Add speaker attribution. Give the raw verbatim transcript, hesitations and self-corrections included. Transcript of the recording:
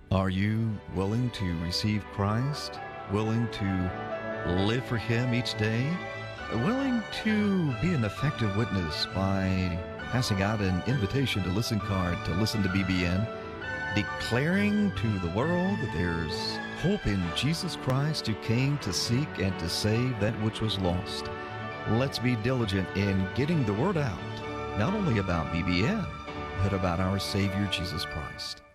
Speaker 1: Are you willing to receive Christ? Willing to live for Him each day? Willing to be an effective witness by passing out an invitation to listen card to listen to B B N, declaring to the world that there's hope in Jesus Christ who came to seek and to save that which was lost. Let's be diligent in getting the word out, not only about B B N, but about our Savior Jesus Christ.